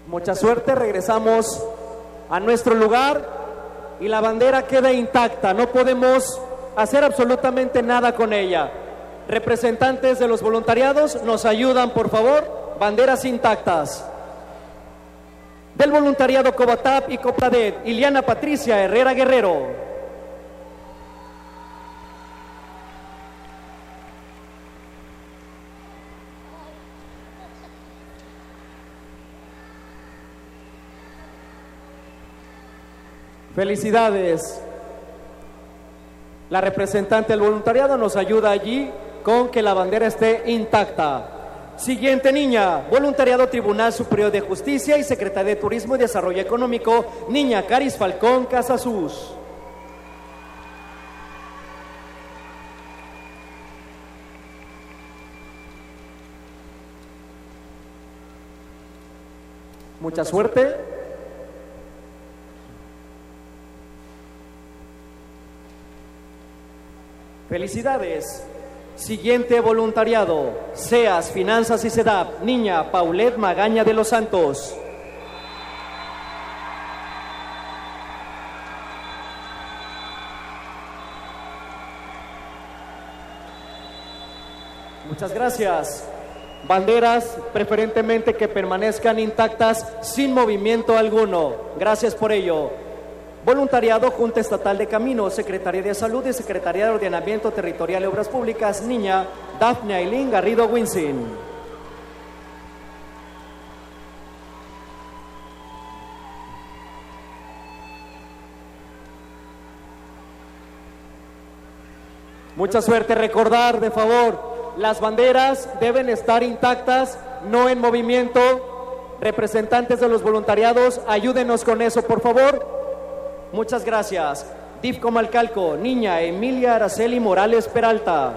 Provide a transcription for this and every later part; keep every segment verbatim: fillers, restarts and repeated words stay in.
Mucha suerte, regresamos a nuestro lugar y la bandera queda intacta, no podemos hacer absolutamente nada con ella. Representantes de los voluntariados, nos ayudan, por favor, banderas intactas. Del voluntariado Cobatap y Copladet, Iliana Patricia Herrera Guerrero. Felicidades. La representante del voluntariado nos ayuda allí con que la bandera esté intacta. Siguiente niña, voluntariado Tribunal Superior de Justicia y Secretaría de Turismo y Desarrollo Económico, niña Caris Falcón Casasus. Mucha suerte. Felicidades. Siguiente voluntariado, SEAS, Finanzas y SEDAP, niña Paulette Magaña de los Santos. Muchas gracias. Banderas preferentemente que permanezcan intactas sin movimiento alguno. Gracias por ello. Voluntariado, Junta Estatal de Caminos, Secretaría de Salud y Secretaría de Ordenamiento Territorial y Obras Públicas, niña Dafne Ailín Garrido Winsin. Mucha suerte. Recordar, de favor, las banderas deben estar intactas, no en movimiento. Representantes de los voluntariados, ayúdenos con eso, por favor. Muchas gracias. D I F Comalcalco, niña Emilia Araceli Morales Peralta.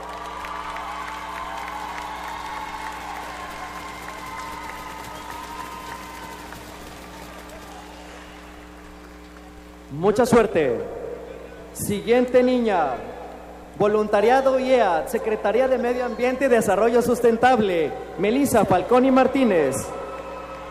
Mucha suerte. Siguiente niña, voluntariado I E A, Secretaría de Medio Ambiente y Desarrollo Sustentable, Melissa Falcón y Martínez.